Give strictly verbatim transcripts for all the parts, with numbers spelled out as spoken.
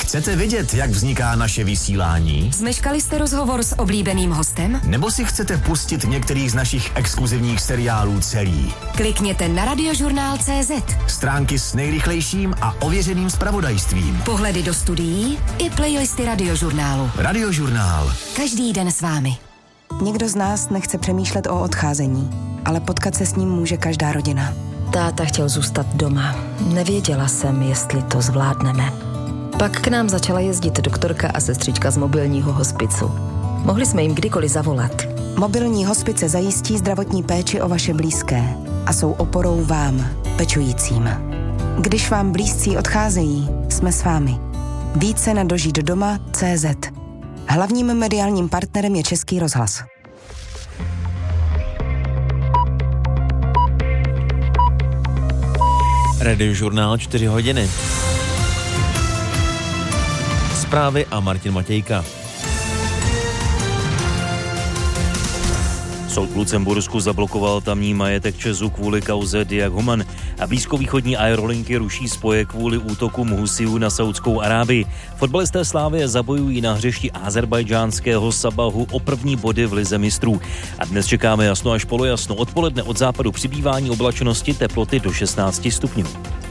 Chcete vědět, jak vzniká naše vysílání? Zmeškali jste rozhovor s oblíbeným hostem? Nebo si chcete pustit některý z našich exkluzivních seriálů celý? Klikněte na radiožurnál tečka cé zet. Stránky s nejrychlejším a ověřeným zpravodajstvím. Pohledy do studií i playlisty Radiožurnálu. Radiožurnál. Každý den s vámi. Nikdo z nás nechce přemýšlet o odcházení, ale potkat se s ním může každá rodina. Táta chtěl zůstat doma. Nevěděla jsem, jestli to zvládneme. Pak k nám začala jezdit doktorka a sestřička z mobilního hospicu. Mohli jsme jim kdykoliv zavolat. Mobilní hospice zajistí zdravotní péči o vaše blízké a jsou oporou vám, pečujícím. Když vám blízcí odcházejí, jsme s vámi. Více na dožít doma tečka cé zet. Hlavním mediálním partnerem je Český rozhlas. Radiožurnál čtyři hodiny. Zprávy a Martin Matějka. Soud v Lucembursku zablokoval tamní majetek ČEZu kvůli kauze Diag Human a blízkovýchodní aerolinky ruší spoje kvůli útokům Husijů na Saudskou Arábii. Fotbalisté Slavie zabojují na hřišti azerbajdžánského Sabahu o první body v lize mistrů. A dnes čekáme jasno až polojasno. Odpoledne od západu přibývání oblačnosti, teploty do šestnáct stupňů.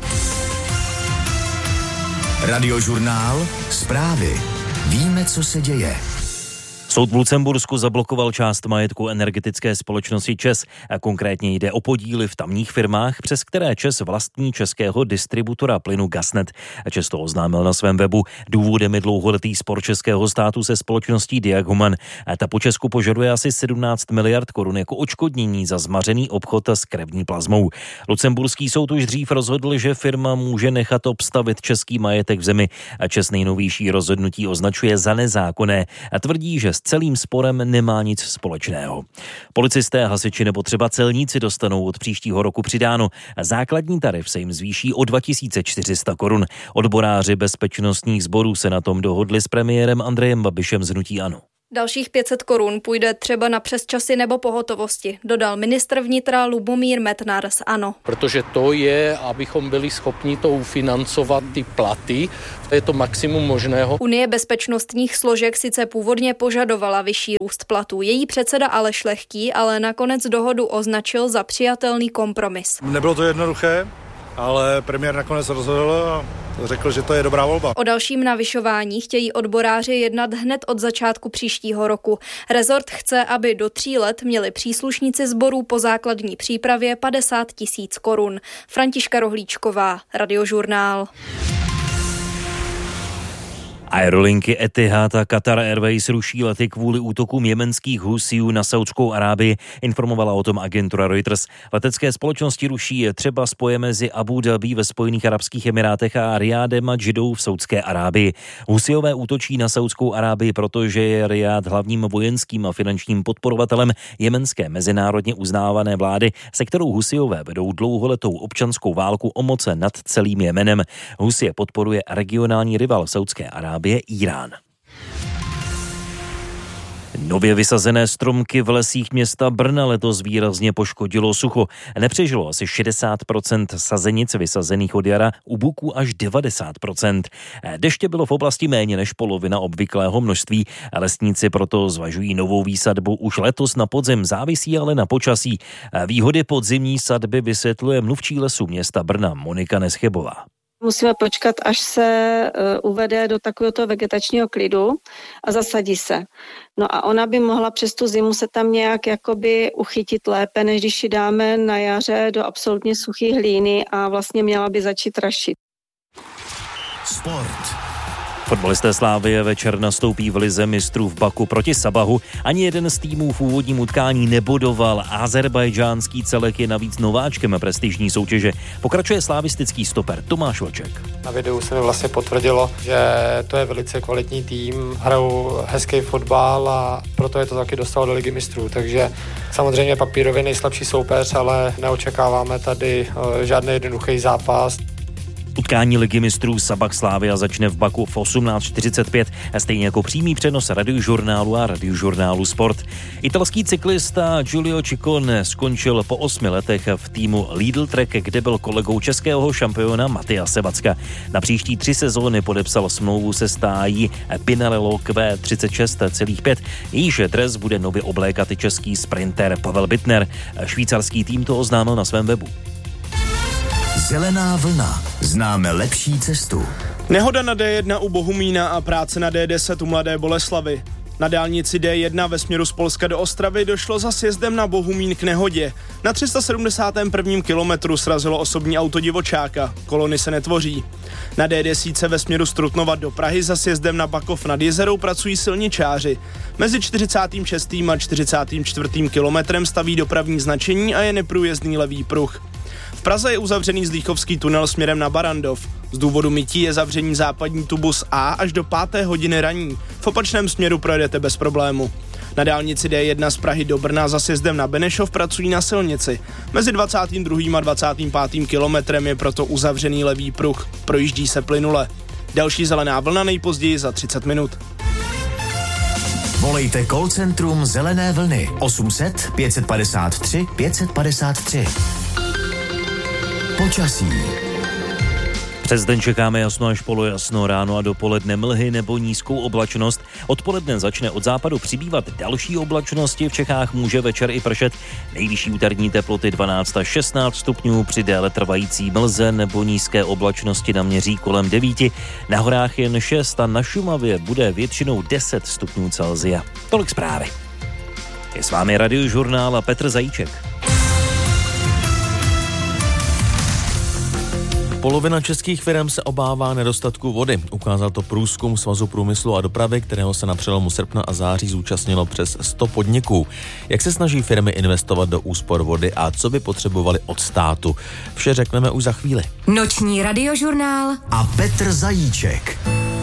Radiožurnál. Zprávy. Víme, co se děje. Soud v Lucembursku zablokoval část majetku energetické společnosti ČEZ a konkrétně jde o podíly v tamních firmách, přes které ČEZ vlastní českého distributora plynu Gasnet. ČEZ to oznámil na svém webu. Důvodem je dlouholetý spor českého státu se společností Diag Human. A ta po Česku požaduje asi sedmnáct miliard korun jako odškodnění za zmařený obchod s krevní plazmou. Lucemburský soud už dřív rozhodl, že firma může nechat obstavit český majetek v zemi a ČEZ nejnovější rozhodnutí označuje za nezákonné a tvrdí, že s celým sporem nemá nic společného. Policisté, hasiči nebo třeba celníci dostanou od příštího roku přidáno. Základní tarif se jim zvýší o dva tisíce čtyři sta korun. Odboráři bezpečnostních sborů se na tom dohodli s premiérem Andrejem Babišem z hnutí ANO. Dalších pět set korun půjde třeba na přesčasy nebo pohotovosti, dodal ministr vnitra Lubomír Metnar z ANO. Protože to je, abychom byli schopni to ufinancovat ty platy, to je to maximum možného. Unie bezpečnostních složek sice původně požadovala vyšší růst platů. Její předseda Aleš Lehký ale nakonec dohodu označil za přijatelný kompromis. Nebylo to jednoduché, ale premiér nakonec rozhodl a řekl, že to je dobrá volba. O dalším navyšování chtějí odboráři jednat hned od začátku příštího roku. Rezort chce, aby do tří let měli příslušníci sborů po základní přípravě padesát tisíc korun. Františka Rohlíčková, Radiožurnál. Aerolinky Etihad a Qatar Airways ruší lety kvůli útokům jemenských Husijů na Saudskou Arábii, informovala o tom agentura Reuters. Letecké společnosti ruší třeba spoje mezi Abu Dhabi ve Spojených arabských emirátech a Rijádem a Džidou v Saudské Arábii. Husijové útočí na Saudskou Arábii, protože je Rijád hlavním vojenským a finančním podporovatelem jemenské mezinárodně uznávané vlády, se kterou Husijové vedou dlouholetou občanskou válku o moc nad celým Jemenem. Husije podporuje regionální rival Saudské Arábie Irán. Nově vysazené stromky v lesích města Brna letos výrazně poškodilo sucho. Nepřežilo asi šedesát procent sazenic vysazených od jara, u buků až devadesát procent. Deště bylo v oblasti méně než polovina obvyklého množství. Lesníci proto zvažují novou výsadbu už letos na podzim, závisí ale na počasí. Výhody podzimní sadby vysvětluje mluvčí lesů města Brna Monika Neschybová. Musíme počkat, až se uh, uvede do takového vegetačního klidu a zasadí se. No a ona by mohla přes tu zimu se tam nějak jakoby uchytit lépe, než když ji dáme na jaře do absolutně suchý hlíny a vlastně měla by začít rašit. Sport. Fotbalisté Slavie večer nastoupí v lize mistrů v Baku proti Sabahu. Ani jeden z týmů v úvodním utkání nebodoval. Azerbajdžánský celek je navíc nováčkem prestižní soutěže. Pokračuje slavistický stoper Tomáš Vlček. Na videu se mi vlastně potvrdilo, že to je velice kvalitní tým, hrajou hezký fotbal a proto je to taky dostalo do ligy mistrů. Takže samozřejmě papírově nejslabší soupeř, ale neočekáváme tady žádný jednoduchý zápas. Utkání ligy mistrů Sabah Slavia začne v Baku v osmnáct čtyřicet pět, stejně jako přímý přenos Radiožurnálu a Radiožurnálu Sport. Italský cyklista Giulio Ciccone skončil po osmi letech v týmu Lidl Trek, kde byl kolegou českého šampiona Matěja Sebacka. Na příští tři sezóny podepsal smlouvu se stájí Pinarello Q třicet šest celá pět. Jejíž dres bude nově oblékat i český sprinter Pavel Bittner. Švýcarský tým to oznámil na svém webu. Zelená vlna. Známe lepší cestu. Nehoda na D jedna u Bohumína a práce na D deset u Mladé Boleslavi. Na dálnici D jedna ve směru z Polska do Ostravy došlo za sjezdem na Bohumín k nehodě. Na tři sta sedmdesátém prvním kilometru srazilo osobní auto divočáka. Kolony se netvoří. Na D deset ve směru z Trutnova do Prahy za sjezdem na Bakov nad Jezerou pracují silničáři. Mezi čtyřicátým šestým a čtyřicátým čtvrtým kilometrem staví dopravní značení a je neprůjezdný levý pruh. V Praze je uzavřený Zdýchovský tunel směrem na Barandov. Z důvodu mytí je zavření západní tubus A až do páté hodiny raní. V opačném směru projedete bez problému. Na dálnici D jedna z Prahy do Brna za sjezdem na Benešov pracují na silnici. Mezi dvacátým druhým a dvacátým pátým kilometrem je proto uzavřený levý pruh. Projíždí se plynule. Další zelená vlna nejpozději za třicet minut. Volejte call centrum Zelené vlny osm set pět padesát tři pět padesát tři. Počasí. Přes den čekáme jasno až polojasno, ráno a dopoledne mlhy nebo nízkou oblačnost. Odpoledne začne od západu přibývat další oblačnosti, v Čechách může večer i pršet. Nejvyšší úterní teploty dvanáct až šestnáct stupňů, při déle trvající mlze nebo nízké oblačnosti naměří kolem devíti. Na horách jen šest a na Šumavě bude většinou deset stupňů Celsia. Tolik zprávy. Je s vámi Radiožurnál a Petr Zajíček. Polovina českých firem se obává nedostatku vody. Ukázal to průzkum Svazu průmyslu a dopravy, kterého se na přelomu srpna a září zúčastnilo přes sto podniků. Jak se snaží firmy investovat do úspor vody a co by potřebovali od státu? Vše řekneme už za chvíli. Noční Radiožurnál a Petr Zajíček.